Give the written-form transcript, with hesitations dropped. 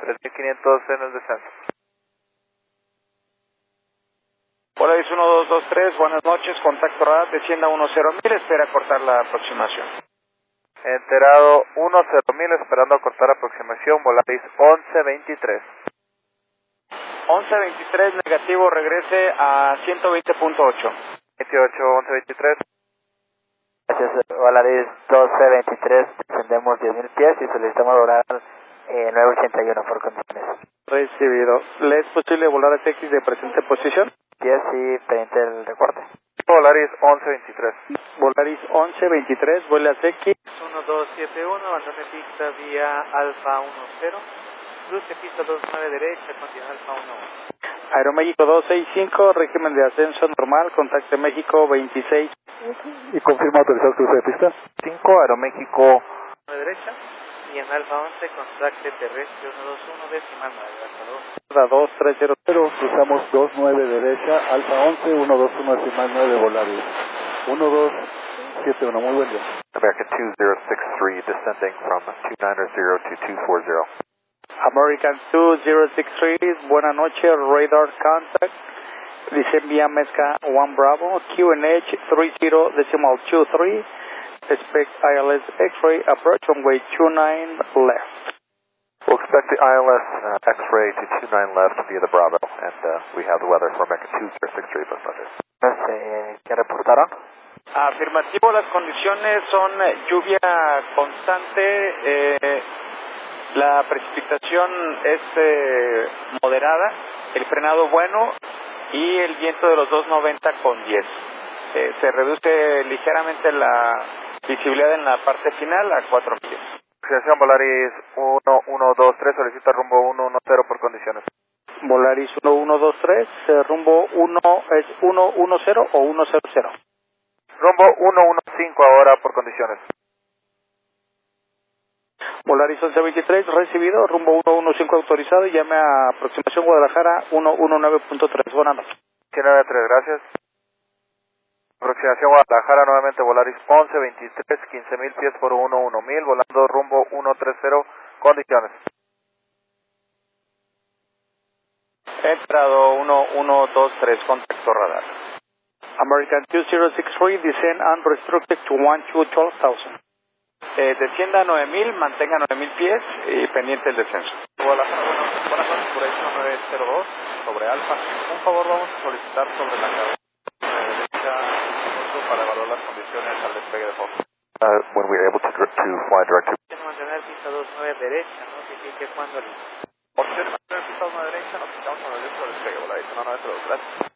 3500 en el descenso. Polaris 1223, buenas noches, contacto radar, descienda 10.000, espera cortar la aproximación. Enterado 10.000, esperando cortar aproximación, Volaris 1123. 1123, negativo, regrese a 120.8. 1123. Gracias, Volaris 1223, descendemos 10.000 pies y solicitamos volar 981 por condiciones. Recibido. ¿Le es posible volar a TX de presente posición? Pies y pendiente del recorte. Volaris 1123. Volaris 1123, vuela a TX. 1271, abandone pista vía Alfa 10, cruce pista 29 derecha, continúa Alfa 11. Aeroméxico 265, régimen de ascenso normal, contacte México 26. Y confirma autorizado cruce de pista. 5, Aeroméxico. 9 derecha, y en Alfa 11, contacte terrestre 121, decimal 9, Alfa 2. 2300. Cruzamos 29 derecha, Alfa 11, 121 decimal 9, Volaris. 1271, muy buen día. American 2063, descending from 290 to 240. American 2063, buena noche, radar contact. Dice vía Mezca 1 Bravo, QNH 30.23, expect ILS X-ray, approach runway 29 left. We'll expect the ILS X-ray to 29 left via the Bravo, and we have the weather for American 2063 passengers. ¿Qué reportaron? Afirmativo, las condiciones son lluvia constante, la precipitación es moderada, el frenado bueno y el viento de los 290 con 10. Se reduce ligeramente la visibilidad en la parte final a 4 millas. Aproximación Volaris 1123, solicita rumbo 110 por condiciones. Volaris 1123, rumbo 1 es 110 o 100. Rumbo 115 ahora por condiciones. Volaris 1123, recibido, rumbo 115 autorizado y llame a aproximación Guadalajara 119.3. Buenas noches. 193, gracias. Aproximación Guadalajara, nuevamente Volaris 1123, 15.000 pies por 1000, volando rumbo 130, condiciones. Entrado 1123, contacto radar. American 2063, descend unrestricted to 12,000. Descienda a 9.000, mantenga 9.000 pies y pendiente el descenso. Guadalajara, buenas noches, por ahí 1902, sobre Alfa. Un favor, vamos a solicitar sobre la cabeza derecha para evaluar las condiciones al despegue de Fox. When we are able to fly direct to... Quiero mantener pista 29 derecha, no signifique cuando... Opción mantener pista 29 derecha, nos quitamos con el resto del despegue, Volaris 192, gracias.